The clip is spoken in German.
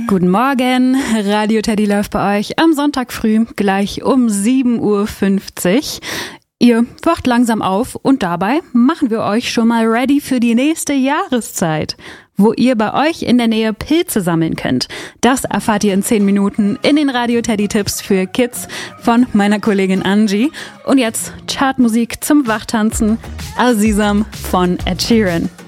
Guten Morgen, Radio Teddy läuft bei euch am Sonntag früh, gleich um 7.50 Uhr. Ihr wacht langsam auf und dabei machen wir euch schon mal ready für die nächste Jahreszeit, wo ihr bei euch in der Nähe Pilze sammeln könnt. Das erfahrt ihr in 10 Minuten in den Radio Teddy Tipps für Kids von meiner Kollegin Angie. Und jetzt Chartmusik zum Wachtanzen, Azizam von Ed Sheeran.